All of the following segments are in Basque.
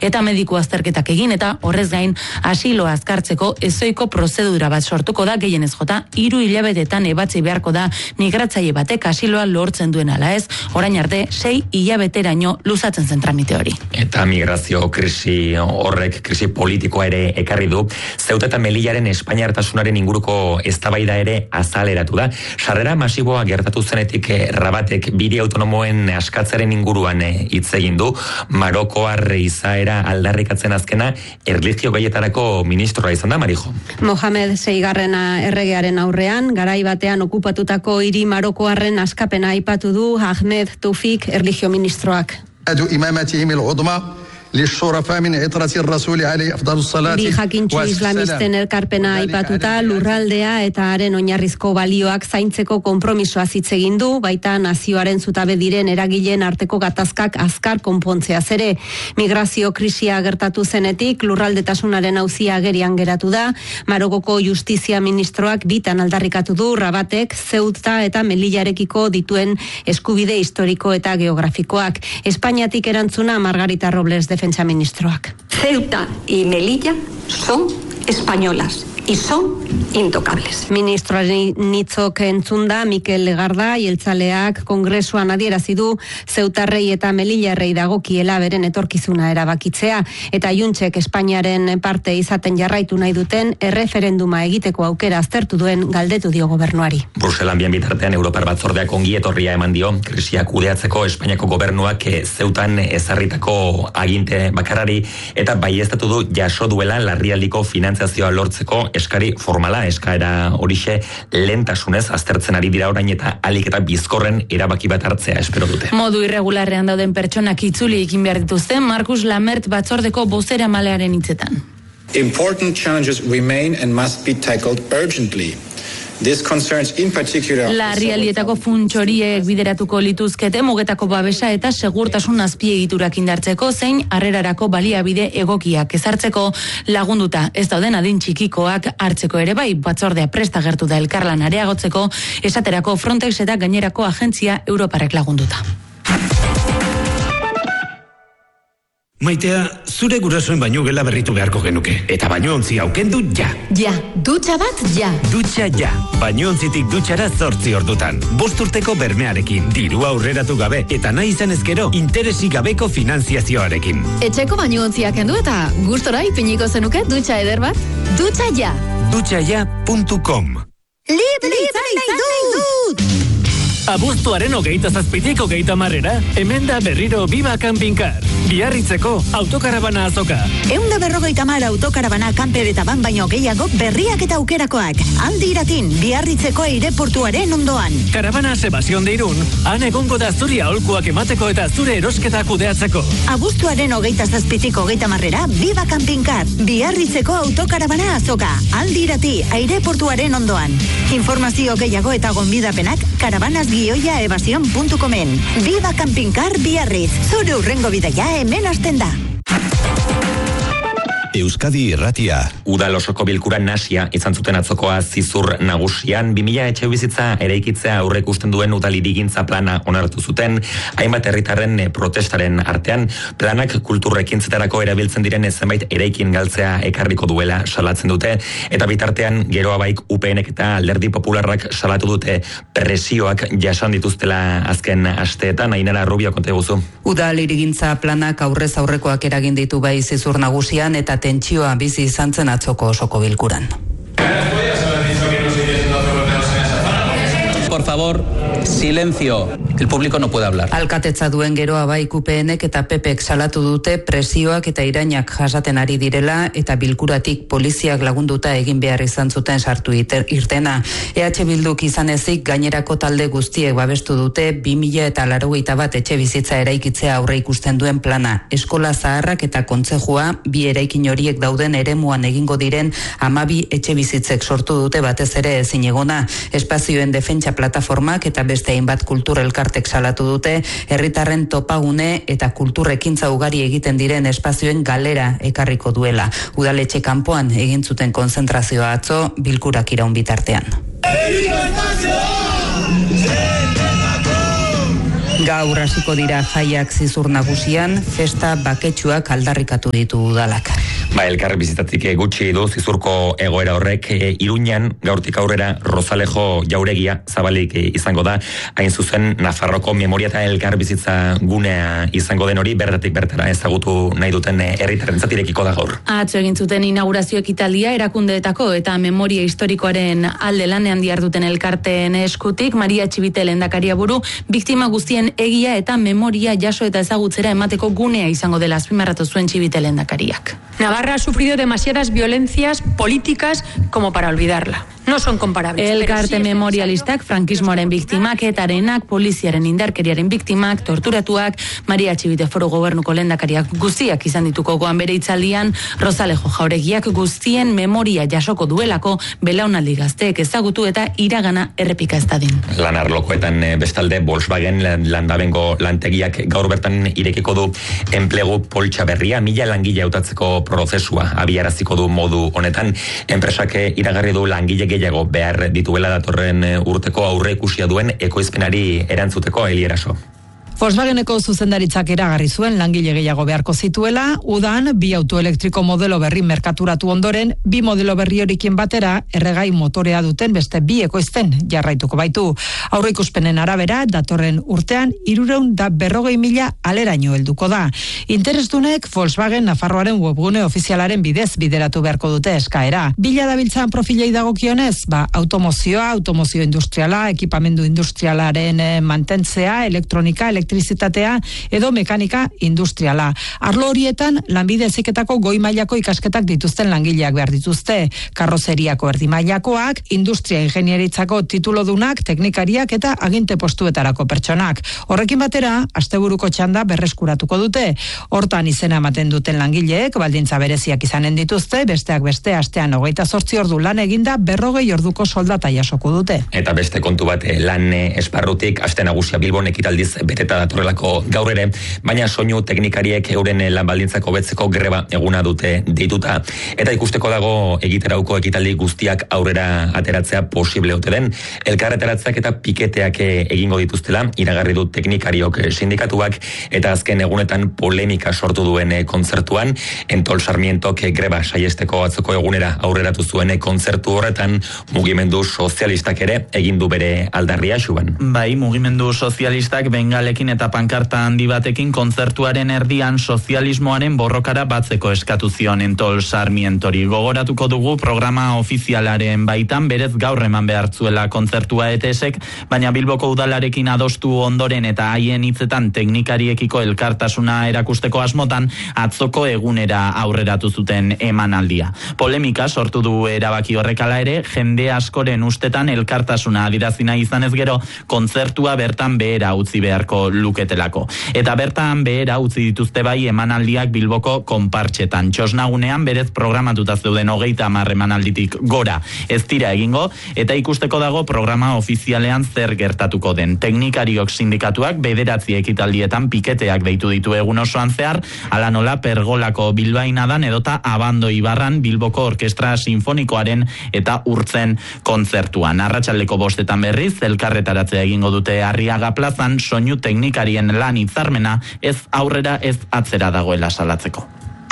eta mediku azterketak egin, eta horrez gain asiloa azkartzeko ezoiko prozedura bat sortuko da, gehienez jota 3 hilabetetan ebatzi beharko da migratzaile batek asiloa lortzen duen ala ez, orain arte 6 hilabeteraino luzatzen zen tramite hori. Eta migrazio krisi horrek, krisi politikoa ere ekarri du, Ceuta eta Melillaren espainiartasunaren inguruko eztabaida ere azaleratu da. Sarrera masiboa gertatu zenetik Rabatek biri autonomoen askatzaren inguruan hitz egin du. Marokoar izaera aldarrikatzen azkena erlijio gaietarako ministroa izan da, Marijo. Mohamed Seigarrena erregearen aurrean, garai batean okupatutako hiri marokoarren askapena aipatu du Ahmed Tufik erlijio ministroak. Bi jakintxu islamisten elkarpena aipatuta lurraldea eta haren oinarrizko balioak zaintzeko konpromisoa hitz egin du, baita nazioaren zutabe diren eragileen arteko gatazkak azkar konpontzeaz ere. Migrazio krisia gertatu zenetik lurraldetasunaren auzia agerian geratu da. Marokoko justizia ministroak bitan aldarrikatu du Rabatek Ceuta eta Melillarekiko dituen eskubide historiko eta geografikoak. Espainiatik erantzuna Margarita Robles defentsa ministroak. Ceuta y Melilla son españolas y son intocables. Ministroaren hitzok entzunda Mikel Legarda jeltzaleak kongresuan adierazi du Zeutarrei eta Melillarrei dagokiela beren etorkizuna erabakitzea, eta Juntsek Espainiaren parte izaten jarraitu nahi duten erreferenduma egiteko aukera aztertu duen galdetu dio gobernuari. Bruselan bien bitartean Europar Batzordeak ongi etorria eman dio krisia kudeatzeko Espainiako gobernuak Zeutan ezarritako aginte bakarrari, eta baieztatu du jaso duela larrialdiko finantzazioa lortzeko eskari formala. Eskaera horixe lentasunez aztertzen ari dira orain, eta alik eta bizkorren erabaki bat hartzea espero dute. Modu irregularrean dauden pertsonak itzuli egin behar dituzte, Markus Lamert batzordeko bozeramalearen hitzetan. Important challenges remain and must be tackled urgently. This concerns in particular Larrialdietako funts horiek bideratuko lituzkete mugetako babesa eta segurtasun azpiegiturak indartzeko zein harrerarako baliabide egokiak ezartzeko lagunduta. Ez dauden adin txikikoak hartzeko ere bai, batzordea prest agertu da elkarlan areagotzeko, esaterako Frontex eta gainerako agentzia Europarrek lagunduta. Maitea, zure gurasoen baino gela berritu beharko genuke. Eta bainoontzi aukendu ja. Ja, dutxa bat ja. Dutxa ja. Bainoontzitik dutxara 8 ordutan. 5 urteko bermearekin, dirua aurreratu gabe, eta nahi izan ezkero interesik gabeko finanziazioarekin. Etxeko bainoontziak kendu eta gustora ipiniko zenuke dutxa eder bat? Dutxa ja. Dutxaja.com. Libre nahi dut! Abuztuaren 27tik 30, hemen da berriro Biba Campingcar. Biarritzeko autokarabana azoka. 150 autokarabana camper eta ban baino gehiago berriak eta aukerakoak. Aldi Iratin, Biarritzeko aireportuaren ondoan. Karabana Sebastión de Irún, han egongo da zuri aholkuak emateko eta zure erosketa kudeatzeko. Abuztuaren 27tik 30, Biba Campingcar, Biarritzeko autokarabana azoka. Aldi Irati, aireportuaren ondoan. Informazio gehiago eta gonbidapenak karabanasgioiaevasion.comen. Biba Campingcar Biarritz, zure urrengo bidaia hemen hasten da. Euskadi Irratia. Udal osoko bilkura nasia izan zuten atzokoa Zizur nagusian, 2000 etxebizitza eraikitzea aurreikusten duen udal hirigintza plana onartu zuten, hainbat herritarren protestaren artean, planak kulturrekintzetarako erabiltzen diren zenbait eraikin galtzea ekarriko duela salatzen dute, eta bitartean geroa baik UPNek eta Alderdi Popularrak salatu dute presioak jasan dituztela azken asteetan. Ainara Rubio, konta guzu. Udal hirigintza planak aurrez aurrekoak eragin ditu bai Zizur nagusian, eta tentsioa bizi izan zen atzoko osoko bilkuran. Por favor, silencio. El público no puede hablar. Alkatetza duen geroa bai UPNek eta PPek salatu dute presioak eta irainak jasaten ari direla, eta bilkuratik poliziak lagunduta egin behar izan zuten sartu irtena. EH Bilduk izan ezik gainerako talde guztiek babestu dute 2081 etxe bizitza eraikitzea aurre ikusten duen plana. Eskola zaharrak eta kontzejua bi eraikin horiek dauden eremuan egingo diren 12 etxe bizitzek sortu dute batez ere ezinegona. Espazioen defentsa plataformak eta beste hainbat kultur elkartek salatu dute herritarren topagune eta kulturrekintza ugari egiten diren espazioen galera ekarriko duela. Udaletxe kanpoan egin zuten konzentrazioa atzo bilkurak iraun bitartean. Gaur hasiko dira jaiak Zizur Nagusian, festa baketsuak aldarrikatu ditu udalak. Elkar bizitatik gutxi du Zizurko egoera horrek. Iruñan gaurtik aurrera Rozalejo jauregia zabalik izango da, hain zuzen Nafarroko memoria eta elkar bizitza gunea izango den hori bertatik bertara ezagutu nahi duten herritarrentzat irekiko da gaur. Atzo egin zuten inaugurazio ekitaldia erakundeetako eta memoria historikoaren alde lanean diharduten elkarteen eskutik. Maria Txibite lehendakaria buru, biktima guztien egia eta memoria jaso eta ezagutzera emateko gunea izango dela azpimarratu zuen Txibite lehendakariak. Navarra ha sufrido demasiadas violencias políticas como para olvidarla. No son comparables. Elkarte memorialistak, frankismoaren biktimak, etarenak, poliziaren indarkeriaren biktimak, torturatuak, Maria Txibite Foru Gobernuko lehendakariak guztiak izan dituko goan bere hitzaldian, Rozalejo jauregiak guztien memoria jasoko duelako belaunaldi gazteek ezagutu eta iragana errepika ez dadin. Lanarlokoetan bestalde Volkswagen landabengo lantegiak gaur bertan irekiko du enplegu poltsa berria, 1000 langile hautatzeko prozesua abiaraziko du modu honetan. Enpresak iragarri du langile gehiago behar dituela datorren urteko aurreikusia duen ekoizpenari erantzuteko. Elieraso. Volkswageneko zuzendaritzak iragarri zuen langile gehiago beharko zituela, udan 2 autoelektriko modelo berri merkaturatu ondoren, 2 modelo berri horikin batera erregai motorea duten beste 2 ekoizten jarraituko baitu. Aurreikuspenen arabera, datorren urtean 340.000 aleraino helduko da. Interesdunek Volkswagen Nafarroaren webgune ofizialaren bidez bideratu beharko dute eskaera. Bila dabiltzan profilei dagokionez, automozioa, automozio industriala, ekipamendu industrialaren mantentzea, elektronika, elektrizitatea edo mekanika industriala. Arlo horietan lanbide heziketako goi mailako ikasketak dituzten langileak behar dituzte, karrozeriako erdi mailakoak, industria ingenieritzako titulodunak, teknikariak eta aginte postuetarako pertsonak. Horrekin batera, asteburuko txanda berreskuratuko dute. Hortan izena ematen duten langileek baldintza bereziak izanen dituzte, besteak beste astean 28 ordu lan eginda 40 orduko soldata jasoko dute. Eta beste kontu bat lan esparrutik, aste nagusia Bilbon ekitaldiz beteta datorrelako gaur ere, baina soinu teknikariek euren lan baldintzako betzeko greba eguna dute deituta. Eta ikusteko dago egiterauko ekitaldi guztiak aurrera ateratzea posible ote den. Elkarreteratzeak eta piketeak egingo dituztela, iragarri du teknikariok sindikatuak, eta azken egunetan polemika sortu duen kontzertuan, Entol Sarmientok greba saiesteko atzoko egunera aurreratu zuen kontzertu horretan, mugimendu sozialistak ere egin du bere aldarria. Xuban. Bai, mugimendu sozialistak bengalekin eta pankarta handi batekin kontzertuaren erdian sozialismoaren borrokara batzeko eskatu zion Entol Sarmientori. Gogoratuko dugu programa ofizialaren baitan berez gaur eman behartzuela kontzertua ETSek, baina Bilboko udalarekin adostu ondoren eta haien hitzetan teknikariekiko elkartasuna erakusteko asmotan atzoko egunera aurreratu zuten emanaldia. Polemika sortu du erabaki horrekala ere, jende askoren ustetan elkartasuna adirazina izanez gero kontzertua bertan behera utzi beharko luketelako. Eta bertan behera utzi dituzte bai emanaldiak Bilboko konpartxetan. Txosnagunean berez programatuta zeuden 30 emanalditik gora ez dira egingo, eta ikusteko dago programa ofizialean zer gertatuko den. Teknikariok sindikatuak 9 ekitaldietan piketeak deitu ditu egun osoan zehar, ala nola Pergolako Bilbainadan edota Abando Ibarran Bilboko Orkestra Sinfonikoaren eta Urtzen kontzertuan. Arratsaldeko 5 berriz, elkarretaratzea egingo dute Arriaga plazan, soinu teknikarien lan hitzarmena ez aurrera ez atzera dagoela salatzeko.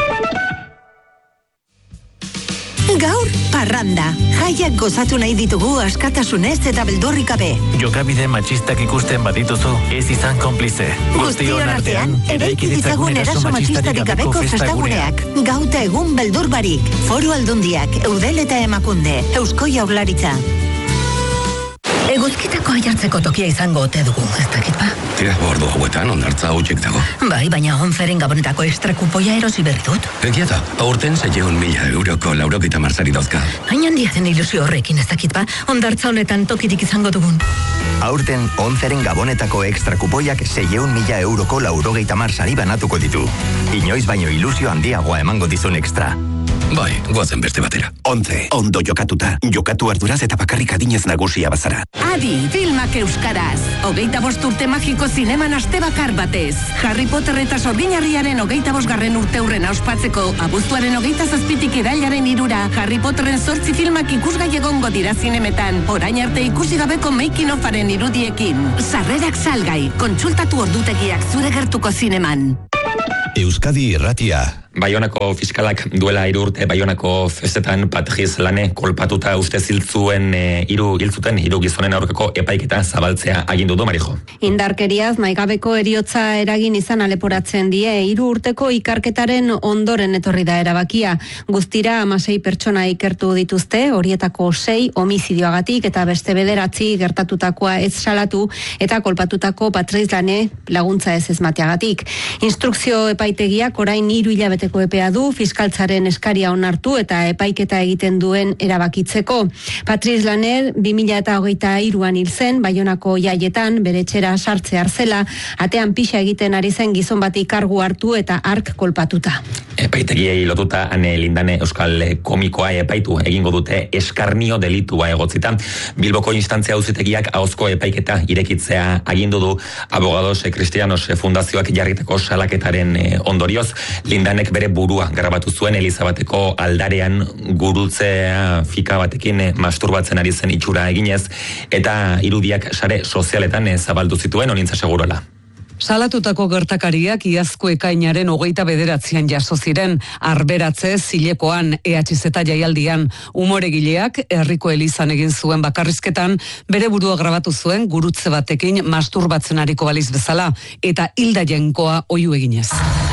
Gaur, parranda. Jaiak gozatu nahi ditugu askatasunez eta beldurrik gabe. Jokabide matxistak ikusten badituzu, ez izan konplize. Guztion artean, eraiki ditzagun eraso matxistarik gabeko festaguneak. Gauta egun beldur barik. Foru Aldundiak, Eudel eta Emakunde, Eusko Jaurlaritza. Eguzkitako aiartzeko tokia izango ote dugu, ez dakit ba? Tira, bordo hauetan ondartza hautsik dago. Bai, baina 11 gabonetako extrakupoia erosi berri dut. Egia da, aurten 600.000 euroko 90 marsari dauzka. Hain handia den ilusio horrekin, ez dakit ba, ondartza honetan tokirik izango dugun. Aurten 11 gabonetako extrakupoiak 600.000 euroko 90 marsari banatuko ditu. Inoiz baino ilusio handiagoa emango dizun extra. Bai, goazen beste batera. 11, ondo jokatuta. Jokatu arduraz eta bakarrik adinez nagusia bazara. Adi, filmak euskaraz. 25 urte magiko zineman aste bakar batez. Harry Potter eta Sorginarriaren 25. urteurrena ospatzeko abuztuaren 27tik irailaren 3 Harry Potteren 8 filmak ikusgai egongo dira zinemetan. Orain arte ikusi gabeko making ofaren irudiekin. Sarrerak salgai, kontsultatu ordutegiak zure gertuko zineman. Euskadi Irratia. Baionako fiskalak duela 3 urte Baionako festetan Patriz Lane kolpatuta uste ziltzuten 3 gizonen aurkako epaiketa zabaltzea agindu du, Marijo. Indarkeriaz naigabeko eriotza eragin izan aleporatzen die 3 urteko ikerketaren ondoren etorri da erabakia. Guztira 16 pertsona ikertu dituzte, horietako 6 homizidioagatik eta beste 9 gertatutakoa ez salatu eta kolpatutako Patriz Lane laguntza ez esmateagatik. Instrukzio epaitegiak orain 3 hilabeteko epea du fiskaltzaren eskaria onartu eta epaiketa egiten duen erabakitzeko. Patriz Lane 2023an hil zen Baionako jaietan bere etxera sartze arzela, atean pixa egiten ari zen gizon bati kargu hartu eta ark kolpatuta. Epaitegiei lotuta Ane Lindane euskal komikoa epaitu egingo dute eskarnio delitua egotzita. Bilboko instantzia auzitegiak ahozko epaiketa irekitzea agindu du Abogados Cristianos Fundazioak jarritako salaketaren ondorioz. Lindanek bere burua grabatu zuen Elizabateko aldarean gurutzea fika batekin masturbatzen ari zen itxura eginez eta irudiak sare sozialetan zabaldu zituen, onintza segurola. Salatutako gertakariak iazko ekainaren 29an jaso ziren, arberatze zilekoan EHZ jaialdian. Umoregileak herriko elizan egin zuen bakarrizketan bere burua grabatu zuen gurutze batekin masturbatzen ariko baliz bezala eta hilda jainkoa oihu eginez.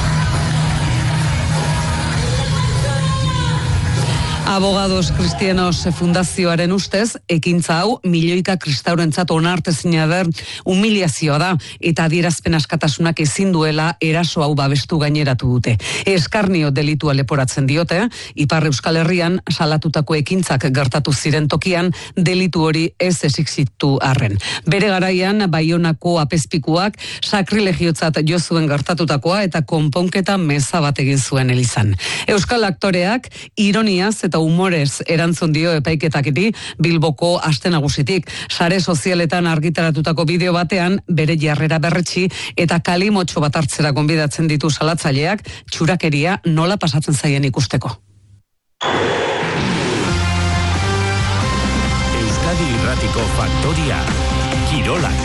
Abogados Cristianos Fundazioaren ustez, ekintza hau milioika kristaurentzat onartezina den humiliazioa da eta adierazpen askatasunak ezin duela eraso hau babestu gaineratu dute. Eskarnio delitua leporatzen diote, Ipar Euskal Herrian salatutako ekintzak gertatu ziren tokian delitu hori ez exigitu arren. Bere garaian Baionako apezpikuak sakrilegiotzat jo zuen gertatutakoa eta konponketa meza bat egin zuen elizan. Euskal aktoreak ironiaz eta humorez erantzun dio epaiketakiti Bilboko aste nagusitik. Sare sozialetan argitaratutako bideo batean bere jarrera berretsi eta kalimotxo bat hartzera gonbidatzen ditu salatzaileak txurakeria nola pasatzen zaien ikusteko. Euskadi Irratiko Faktoria Kirolak.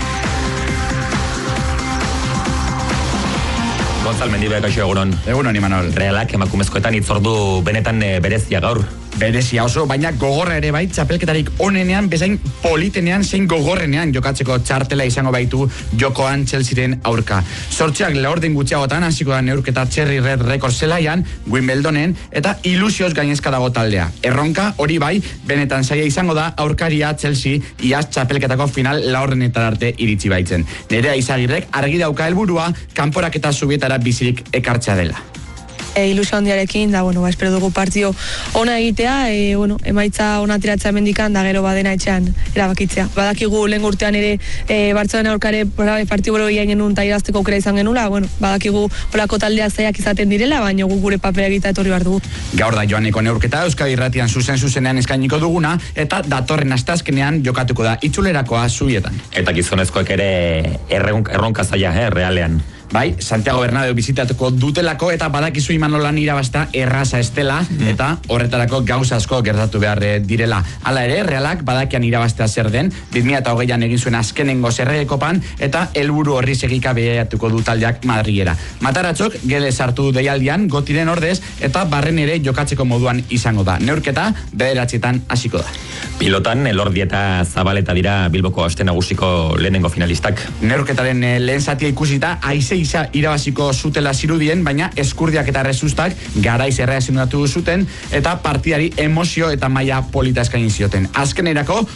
Gonzal Mendibe, kaixo egunon. Egunon, Imanol. Realak emakumezkoetan itzordu benetan berezia gaur. Berezia oso, baina gogorra ere bai, txapelketarik onenean, bezain politenean, zein gogorrenean jokatzeko txartela izango baitu jokoan Chelsearen aurka. Zortziak laurden gutxiagotan hasiko da neurketa Cherry Red Record zelaian, Wimbledonen, eta ilusioz gainezka dago taldea. Erronka hori bai, benetan zaila izango da aurkaria Chelsea iaz txapelketako final laurdenetan arte iritsi baitzen. Nerea Izagirrek argi dauka helburua kanporak eta zubietara bizirik ekartzea dela. Ilusio handiarekin, da, espero dugu partio ona egitea, emaitza ona tiratzea mendikan, da gero badena etxean erabakitzea. Badakigu lehen urtean ere Bartzelona aurkare partio bero egin genuen eta irazteko aukera izan genula, badakigu olako taldea zaiak izaten direla, baina gure papera egita etorri behar dugu. Gaur da joaneko neurketa Euskadi Irratian zuzenean eskainiko duguna, eta datorren asteazkenean jokatuko da itzulerakoa Zubietan. Eta gizonezkoek ere erronka zaila, realean. Bai, Santiago Bernabeu bizitatuko dutelako eta badakizu Imanolan irabazta erraza estela eta horretarako gauza asko gertatu behar direla. Hala ere, Realak badakian irabaztea zer den, 2008an egin zuen azkenengo zerregekopan eta helburu horri segika behatuko du taldeak Madrilera. Mataratzok gele sartu deialdian gotiren ordez eta barren ere jokatzeko moduan izango da. Neurketa 9:00 hasiko da. Pilotan, Elordi eta Zabaleta dira Bilboko aste nagusiko lehenengo finalistak. Neurketaren lehen zatia ikusita, aize irabaziko zutela zirudien, baina eskurdiak eta rezustak garaiz erreazionatu zuten eta partidari emozio eta maila polita eskaini zioten. Azkenerako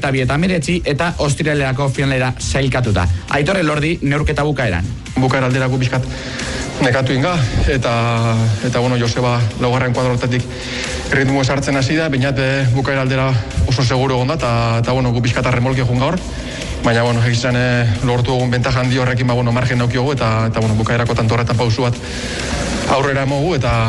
22:19 eta ostiralerako finalera sailkatuta. Aitor Elordi neurketa bukaeran. Bukaera alderako bizkat nekatu inga eta Joseba laugarren kuadrotatik ritmo esartzen hasi da, bainat bukaera aldera oso seguro egon da eta gu bizkata remolke joan gaur. Baina, egizan lortu egun bentaja handi horrekin, margen naukiogu eta bukaerako tanto horretan pausu bat aurrera emogu eta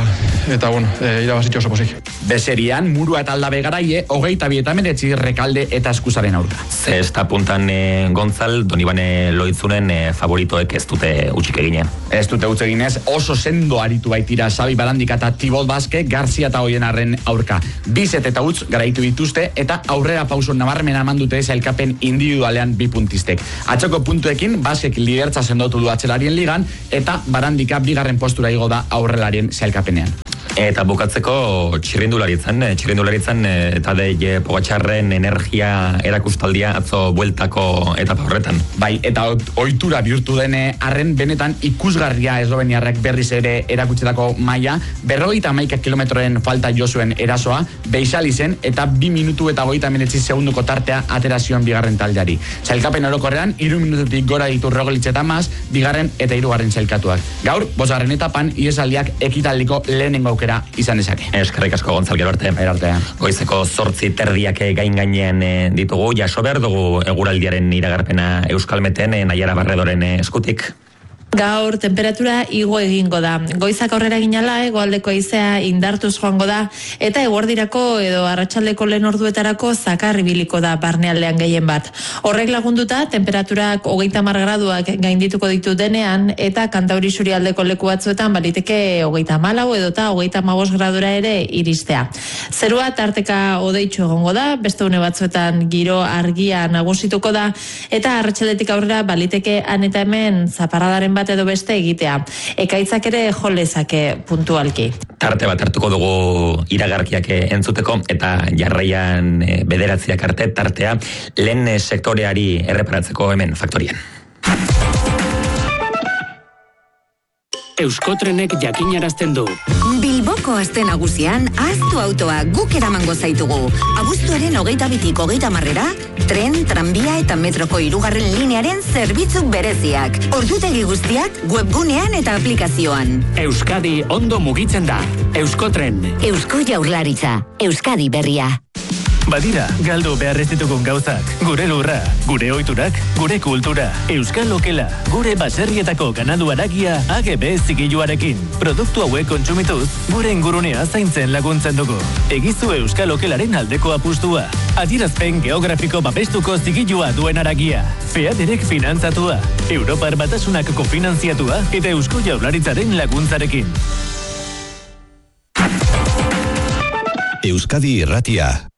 bueno, irabazitxo oso pozik. Bezerian, Murua eta Aldabe Garaie, 22 Rekalde eta Eskuzaren aurka. Zesta puntan Gonzal, Donibane Loitzunen favoritoek ez dute utxik eginen. Ez dute utxe eginez, oso sendo aritu baitira Xabi Barandika eta Tibot Baske, Garzia eta Oienarren aurka. Bizet eta utz garaitu dituzte eta aurrera pauso nabarmena eman dute sailkapen individualean 2 puntistek. Atxoko puntuekin, Baskek lidertza sendotu du atxelarien ligan eta Barandika 2. postura igo da aurrelarien sailkapenean. Eta bukatzeko txirrindularitzan Tadej Pogačarren energia erakustaldia atzo bueltako etapa horretan. Bai, eta ohitura bihurtu den arren benetan ikusgarria esloveniarrak berriz ere erakutsetako maila, 51 kilometroen falta josuen erasoa, Beixali zen eta 2 minutu eta 39 segunduko tartea atera zion bigarren taldeari. Sailkapen orokorrean 3 minututik gora ditu Roglic eta Mas, 2. eta 3. sailkatuak. Gaur, 5. etapan iesaldiak ekitaldiko lehenengo aukera izan dezake. Eskerrik asko Gonzal, gero arte. Goizeko 8:30 gainean ditugu, jaso behar dugu eguraldiaren iragarpena Euskalmeten Naiara Barredoren eskutik. Gaur temperatura igo egingo da. Goizak aurrera ginala, hegoaldeko haizea indartuz joango da, eta eguerdirako edo arratsaldeko lehen orduetarako zakar ibiliko da barnealdean gehien bat. Horrek lagunduta, temperaturak 30 graduak gaindituko ditu denean, eta Kantauri surialdeko leku batzuetan baliteke 34 edota 35 gradura ere iristea. Zerua tarteka hodeitsu egongo da, beste une batzuetan giro argia nagusituko da, eta arratsaldetik aurrera baliteke han eta hemen zaparradaren bat edo beste egitea. Ekaitzak ere jo lezake puntualki. Tarte bat hartuko dugu iragarkiak entzuteko eta jarraian 9 arte tartea lehen sektoreari erreparatzeko hemen faktorian. Euskotrenek jakinarazten du. Bilboko aste nagusian, ahaztu autoa guk eramango zaitugu. Abuztuaren 22-tik 30-era, tren, tranbia eta metroko 3. linearen zerbitzu bereziak. Ordutegi guztiak webgunean eta aplikazioan. Euskadi ondo mugitzen da. Euskotren. Eusko Jaurlaritza. Euskadi berria. Badira, galdu behar ez ditugun gauzak. Gure lurra, gure ohiturak, gure kultura. Euskal Okela, gure baserrietako ganadu haragia AGB zigiluarekin. Produktu hauek kontsumituz, gure ingurunea zaintzen laguntzen dugu. Egizu Euskal Okelaren aldeko apustua. Adierazpen geografiko babestuko zigilua duen haragia. FEADERek finantzatua. Europar Batasunak kofinantziatua eta Eusko Jaurlaritzaren laguntzarekin. Euskadi Irratia.